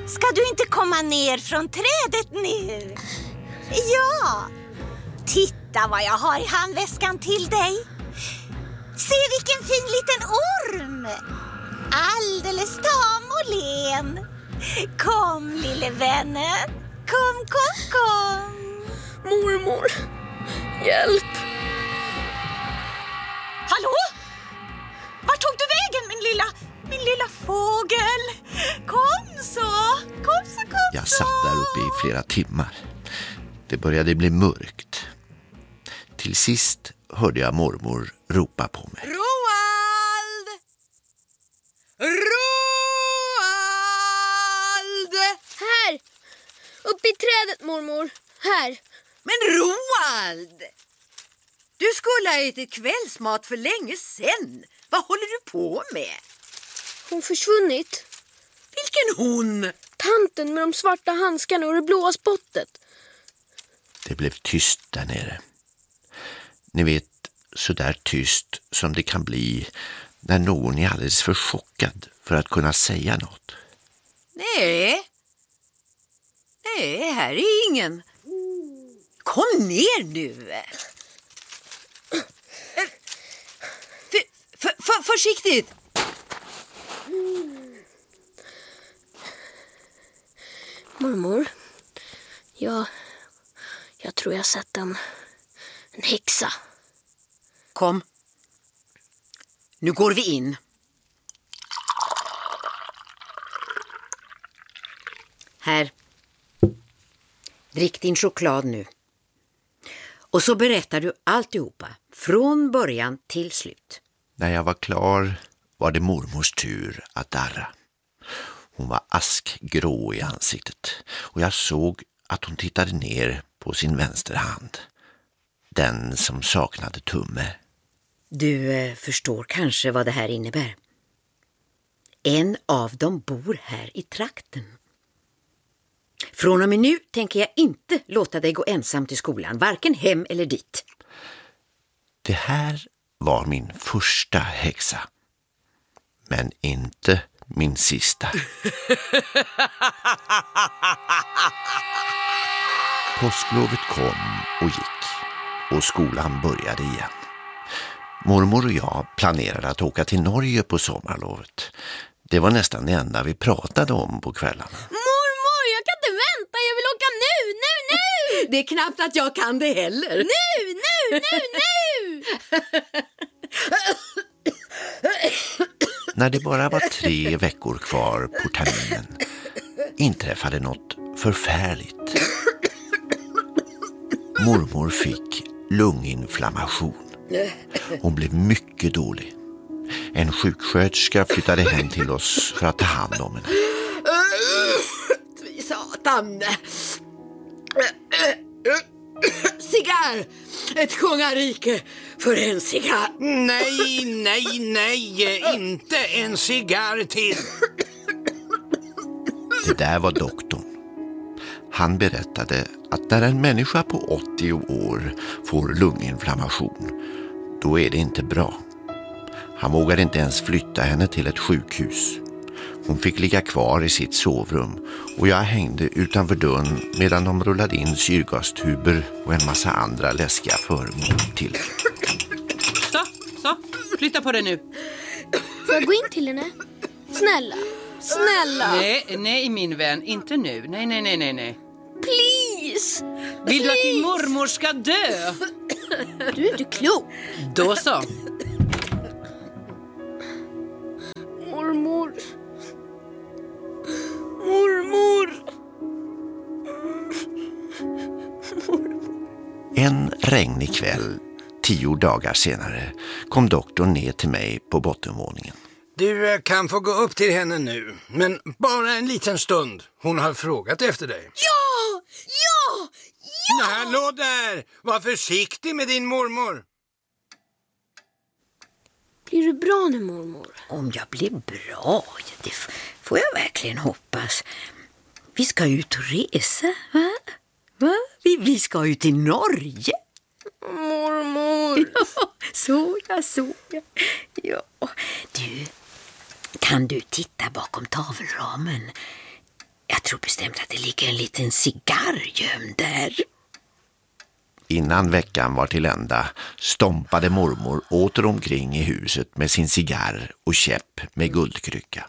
Ska du inte komma ner från trädet nu? Ja. Titta vad jag har i handväskan till dig. Se vilken fin liten orm. Alldeles tam och len. Kom, lille vännen. Kom, kom, kom. Mormor, hjälp. Hallå? Var tog du vägen, min lilla fågel? Kom så. Jag satt där uppe i flera timmar. Det började bli mörkt. Till sist hörde jag mormor ropa på mig. Roald! Här! Upp i trädet, mormor. Här. Men Roald! Du skulle ha ätit kvällsmat för länge sedan. Vad håller du på med? Hon försvunnit. Vilken hon? Tanten med de svarta handskarna och det blåa spottet. Det blev tyst där nere. Ni vet, så där tyst som det kan bli när någon är alldeles för chockad för att kunna säga något. Nej, här är ingen. Kom ner nu. Försiktigt. Mormor, jag tror jag sett en häxa. Kom. Nu går vi in. Här. Drick din choklad nu. Och så berättar du alltihopa, från början till slut. När jag var klar var det mormors tur att darra. Hon var askgrå i ansiktet och jag såg att hon tittade ner på sin vänsterhand. Den som saknade tumme. Du förstår kanske vad det här innebär. En av dem bor här i trakten. Från och med nu tänker jag inte låta dig gå ensam till skolan, varken hem eller dit. Det här var min första häxa. Men inte min sista. Påsklovet kom och gick och skolan började igen. Mormor och jag planerade att åka till Norge på sommarlovet. Det var nästan det enda vi pratade om på kvällarna. Mormor, jag kan inte vänta. Jag vill åka nu. Det är knappt att jag kan det heller. Nu. När det bara var 3 veckor kvar på terminen inträffade något förfärligt. Mormor fick lunginflammation. Hon blev mycket dålig. En sjuksköterska flyttade hem till oss för att ta hand om henne. Satan! Cigarr! Ett kungarike för en cigarr. Nej, inte en cigarr till. Det där var doktorn. Han berättade att när en människa på 80 år får lunginflammation, då är det inte bra. Han vågade inte ens flytta henne till ett sjukhus. Hon fick ligga kvar i sitt sovrum och jag hängde utanför dörren medan de rullade in syrgastuber och en massa andra läskiga föremål till. Så, flytta på dig nu. Får jag gå in till henne? Snälla. Nej min vän, inte nu. Nej. Please. Vill du att din mormor ska dö? Du är inte klok. Då så. Mormor. En regnig kväll, 10 dagar senare, kom doktorn ner till mig på bottenvåningen. Du kan få gå upp till henne nu, men bara en liten stund. Hon har frågat efter dig. Ja! Hallå där! Var försiktig med din mormor. Blir du bra nu, mormor? Om jag blir bra, det får jag verkligen hoppas. Vi ska ut och resa, va? Vi ska ut till Norge. Mormor. Ja, så ja. Ja. Du, kan du titta bakom tavelramen? Jag tror bestämt att det ligger en liten cigarr gömd där. Innan veckan var till ända stompade mormor åter omkring i huset med sin cigarr och käpp med guldkrycka.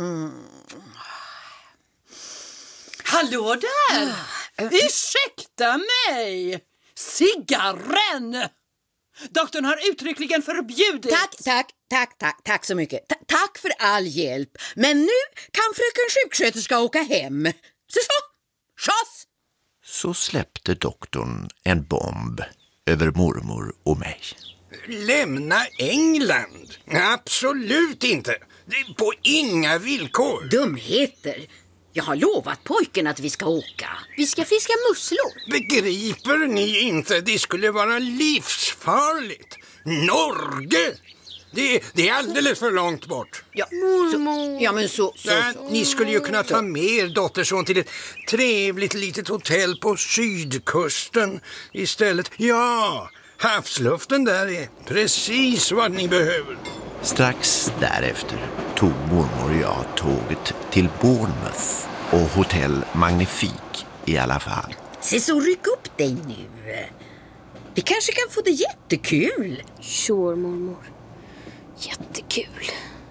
Hallå där! Ursäkta mig! Cigarren! Doktorn har uttryckligen förbjudit... Tack så mycket. Tack för all hjälp. Men nu kan fröken sjuksköterska åka hem. Så, skjuts! Så släppte doktorn en bomb över mormor och mig. Lämna England? Absolut inte. Det är på inga villkor. Dumheter. Jag har lovat pojken att vi ska åka. Vi ska fiska musslor. Begriper ni inte? Det skulle vara livsfarligt. Norge! Det är alldeles för långt bort. Ja, men så. Ni skulle ju kunna ta med er dotterson till ett trevligt litet hotell på sydkusten istället. Ja, havsluften där är precis vad ni behöver. Strax därefter tog mormor och jag tåget till Bournemouth och hotell Magnifique i alla fall. Så ryck upp dig nu. Vi kanske kan få det jättekul. Sure, mormor. Jättekul.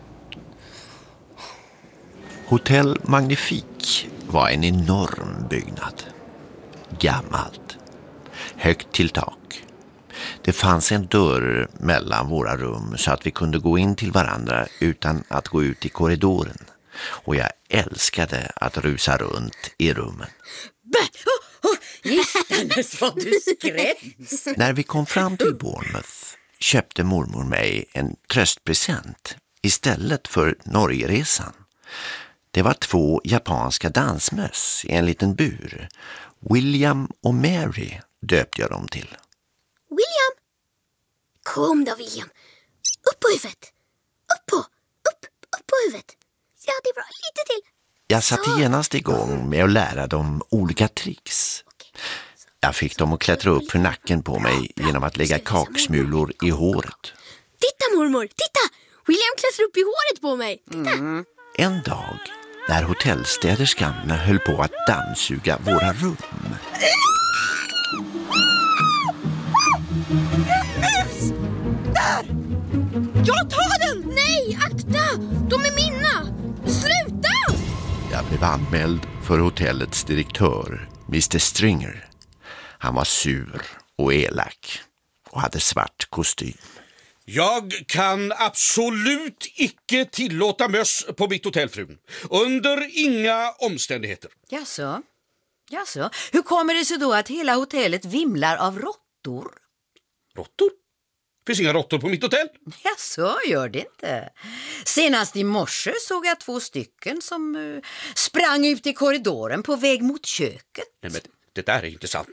Hotell Magnifique var en enorm byggnad. Gammalt. Högt till tak. Det fanns en dörr mellan våra rum så att vi kunde gå in till varandra utan att gå ut i korridoren. Och jag älskade att rusa runt i rummen. Gistandes vad du skräms. När vi kom fram till Bournemouth köpte mormor mig en tröstpresent istället för Norgeresan. Det var 2 japanska dansmöss i en liten bur. William och Mary döpte jag dem till. William! Kom då, William. Upp på huvudet. Upp på huvudet. Ja, det är bra. Lite till. Jag satte genast igång med att lära dem olika tricks. Jag fick dem att klättra upp för nacken på mig genom att lägga kaksmulor i håret. Titta, mormor, titta! William klättrar upp i håret på mig. Titta. En dag, när hotellstäderskan höll på att dammsuga våra rum. Där! Jag tar den! Nej, akta! De är mina! Sluta! Jag blev anmäld för hotellets direktör, Mr. Stringer. Han var sur och elak och hade svart kostym. Jag kan absolut icke tillåta möss på mitt hotellfrun. Under inga omständigheter. Jaså? Hur kommer det sig då att hela hotellet vimlar av råttor? Råttor? Finns inga råttor på mitt hotell? Jaså, gör det inte. Senast i morse såg jag 2 stycken som sprang ut i korridoren på väg mot köket. Nej, men det där är inte sant.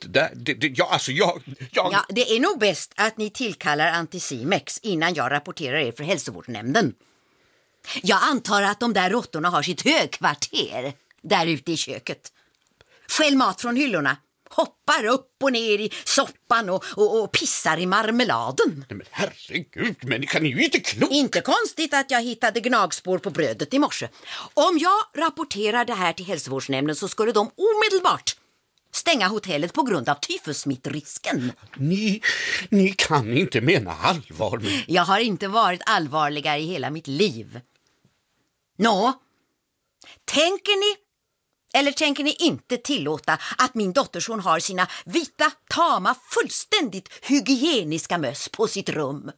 Ja, det är nog bäst att ni tillkallar Anticimex innan jag rapporterar er för hälsovårdsnämnden. Jag antar att de där råttorna har sitt högkvarter där ute i köket. Skäll mat från hyllorna. Hoppar upp och ner i soppan och pissar i marmeladen. Nej, men herregud, människan är ju inte klok. Inte konstigt att jag hittade gnagspår på brödet i morse. Om jag rapporterar det här till hälsovårdsnämnden så skulle de omedelbart stänga hotellet på grund av tyfussmittrisken. Ni kan inte mena allvar med... Jag har inte varit allvarligare i hela mitt liv. Tänker ni eller tänker ni inte tillåta att min dotterson har sina vita, tama, fullständigt hygieniska möss på sitt rum?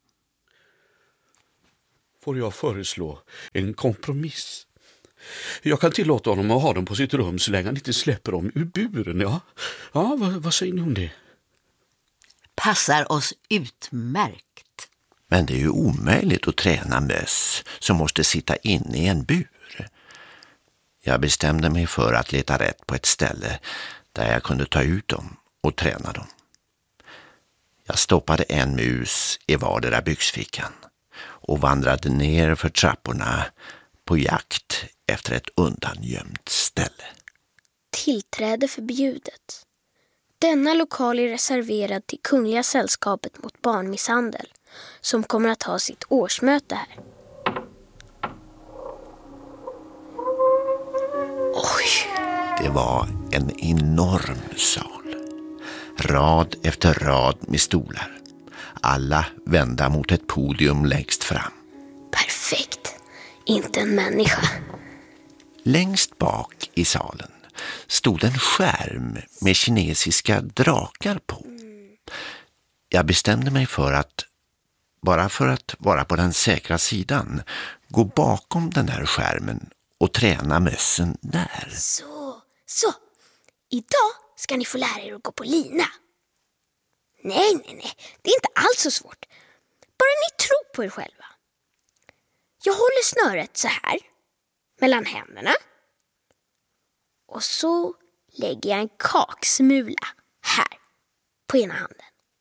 Får jag föreslå en kompromiss? Jag kan tillåta honom att ha dem på sitt rum så länge han inte släpper dem ur buren. Ja, vad säger ni om det? Passar oss utmärkt. Men det är ju omöjligt att träna möss som måste sitta inne i en bur. Jag bestämde mig för att leta rätt på ett ställe där jag kunde ta ut dem och träna dem. Jag stoppade en mus i vardera byxfickan och vandrade ner för trapporna på jakt efter ett undangömt ställe. Tillträde förbjudet. Denna lokal är reserverad till Kungliga sällskapet mot barnmisshandel som kommer att ha sitt årsmöte här. Oj, Det var en enorm sal. Rad efter rad med stolar. Alla vända mot ett podium längst fram. Perfekt. Inte en människa. Längst bak i salen stod en skärm med kinesiska drakar på. Jag bestämde mig för att, bara för att vara på den säkra sidan, gå bakom den här skärmen och träna mössen där. Så. Idag ska ni få lära er att gå på lina. Nej. Det är inte alls så svårt. Bara ni tror på er själva. Jag håller snöret så här mellan händerna. Och så lägger jag en kaksmula här på ena handen.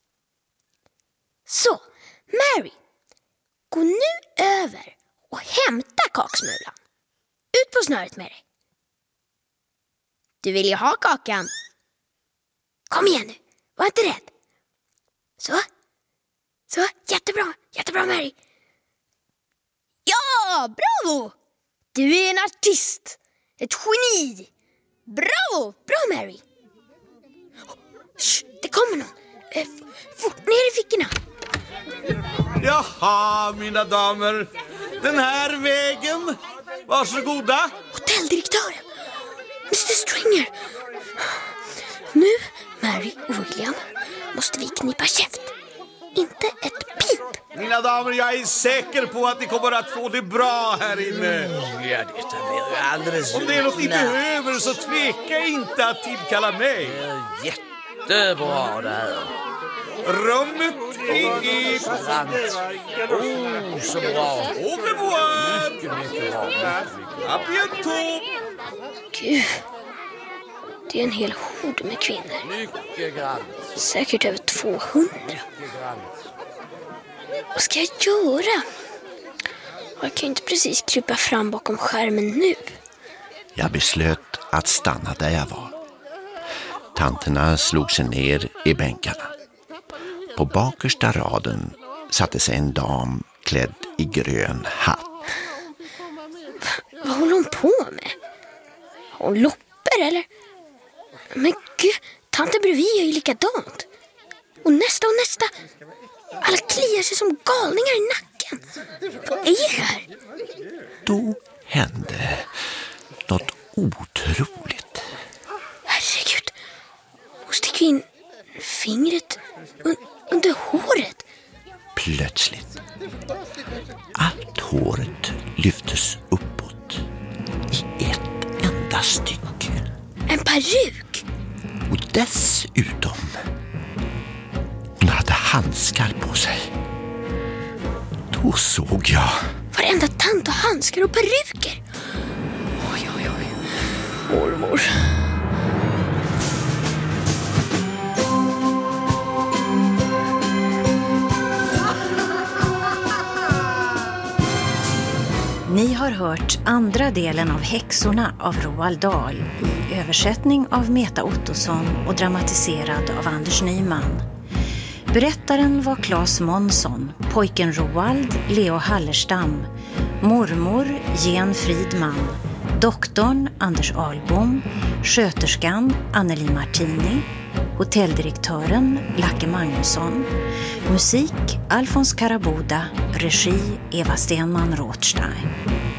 Så, Mary, gå nu över och hämta kaksmulan. Ut på snöret med dig. Du vill ju ha kakan. Kom igen nu, var inte rädd. Så, jättebra Mary. Ja, bravo! Du är en artist, ett geni. Bravo, bra Mary. Shh, det kommer någon. Fort ner i fickorna. Jaha, mina damer. Den här vägen. Varsågoda. Hotelldirektören. Mr. Stringer. Nu, Mary och William, måste vi knipa käft. Inte ett pip. Mina damer, jag är säker på att ni kommer att få det bra här inne. Ja, det blir ju alldeles Om det är något ni behöver så tveka inte att tillkalla mig. Jättebra det här. Rummet är Så bra. Au revoir. Mycket bra. À bientôt. Gud, det är en hel hord med kvinnor. Mycket grant. Säkert över 200. Vad ska jag göra? Jag kan inte precis krypa fram bakom skärmen nu. Jag beslöt att stanna där jag var. Tanterna slog sig ner i bänkarna. På bakersta raden satte sig en dam klädd i grön hatt. Vad håller hon på med? Har hon loppor eller? Men gud, tanten bredvid är ju likadant. Och nästa. Alla kliar sig som galningar i nacken. Vad är det här? Då hände något otroligt. Herregud, hon sticker in fingret under håret. Plötsligt. Allt håret lyftes uppåt i ett enda stycke. En peruk. Och dessutom, hon hade handskar på sig. Då såg jag. Varenda tant har handskar och peruker. Oj. Mormor. Ni har hört andra delen av Häxorna av Roald Dahl i översättning av Meta Ottosson och dramatiserad av Anders Nyman. Berättaren var Claes Månsson, pojken Roald, Leo Hallerstam, mormor Jen Fridman, doktorn Anders Ahlbom, sköterskan Anneli Martini, hotelldirektören Lacke Magnusson, musik Alfons Karaboda, regi Eva Stenman Rothstein.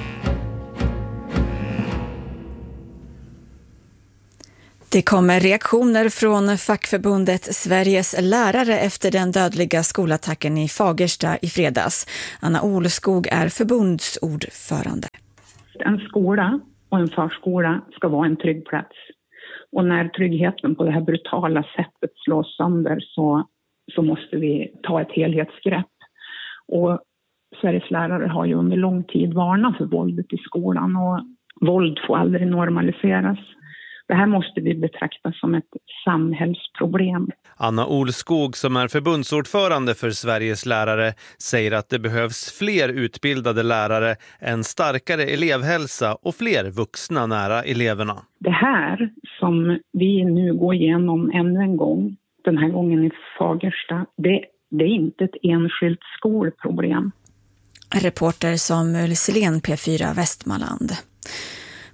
Det kommer reaktioner från fackförbundet Sveriges lärare efter den dödliga skolattacken i Fagersta i fredags. Anna Olskog är förbundsordförande. En skola och en förskola ska vara en trygg plats. Och när tryggheten på det här brutala sättet slås sönder så måste vi ta ett helhetsgrepp. Och Sveriges lärare har ju under lång tid varnat för våldet i skolan och våld får aldrig normaliseras. Det här måste vi betrakta som ett samhällsproblem. Anna Olskog, som är förbundsordförande för Sveriges lärare, säger att det behövs fler utbildade lärare, en starkare elevhälsa och fler vuxna nära eleverna. Det här som vi nu går igenom ännu en gång, den här gången i Fagersta, det är inte ett enskilt skolproblem. Reporter Samuel Silén, P4 Västmanland.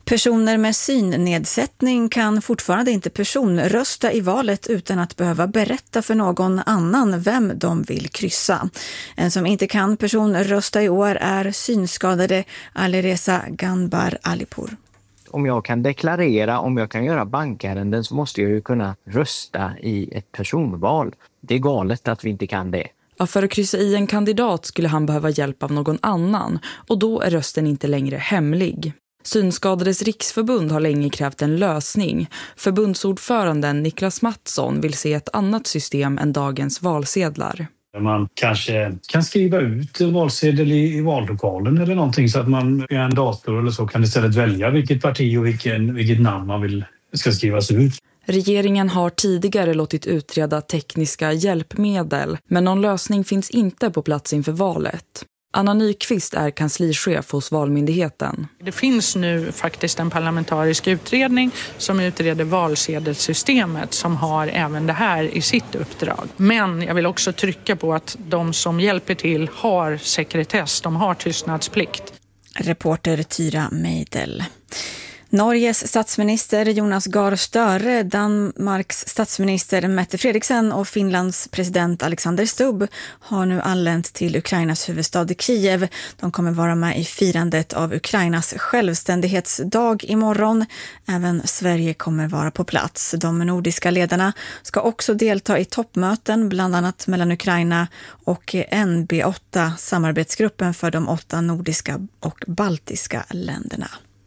Personer med synnedsättning kan fortfarande inte personrösta i valet utan att behöva berätta för någon annan vem de vill kryssa. En som inte kan personrösta i år är synskadade Alireza Ganbar Alipur. Om jag kan deklarera, om jag kan göra bankärenden, så måste jag ju kunna rösta i ett personval. Det är galet att vi inte kan det. Ja, för att kryssa i en kandidat skulle han behöva hjälp av någon annan och då är rösten inte längre hemlig. Synskadades riksförbund har länge krävt en lösning. Förbundsordföranden Niklas Mattsson vill se ett annat system än dagens valsedlar. Man kanske kan skriva ut en valsedel i vallokalen eller någonting så att man i en dator eller så kan istället välja vilket parti och vilket namn man vill ska skrivas ut. Regeringen har tidigare låtit utreda tekniska hjälpmedel, men någon lösning finns inte på plats inför valet. Anna Nyqvist är kanslichef hos Valmyndigheten. Det finns nu faktiskt en parlamentarisk utredning som utreder valsedelssystemet som har även det här i sitt uppdrag. Men jag vill också trycka på att de som hjälper till har sekretess, de har tystnadsplikt. Reporter Tyra Meidel. Norges statsminister Jonas Gahr Støre, Danmarks statsminister Mette Frederiksen och Finlands president Alexander Stubb har nu anlänt till Ukrainas huvudstad Kiev. De kommer vara med i firandet av Ukrainas självständighetsdag imorgon. Även Sverige kommer vara på plats. De nordiska ledarna ska också delta i toppmöten, bland annat mellan Ukraina och NB8, samarbetsgruppen för de 8 nordiska och baltiska länderna.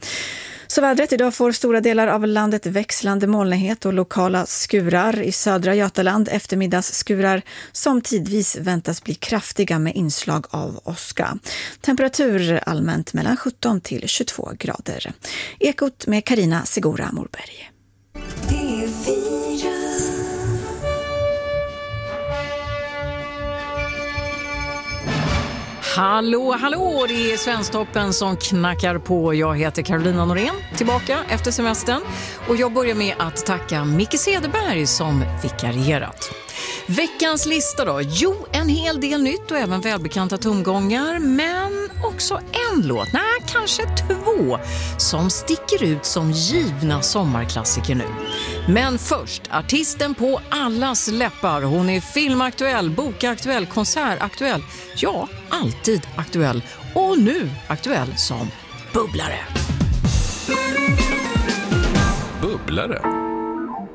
Så vädret: idag får stora delar av landet växlande molnighet och lokala skurar. I södra Götaland eftermiddagsskurar som tidvis väntas bli kraftiga med inslag av åska. Temperatur allmänt mellan 17 till 22 grader. Ekot med Carina Segura Morberg. Hallå, hallå, det är Svensktoppen som knackar på. Jag heter Carolina Norén, tillbaka efter semestern. Och jag börjar med att tacka Micke Cederberg som vikarierat. Veckans lista då? Jo, en hel del nytt och även välbekanta tomgångar. Men också en låt, kanske 2, som sticker ut som givna sommarklassiker nu. Men först, artisten på allas läppar. Hon är filmaktuell, bokaktuell, konsertaktuell. Ja, alltid aktuell. Och nu aktuell som bubblare. Bubblare?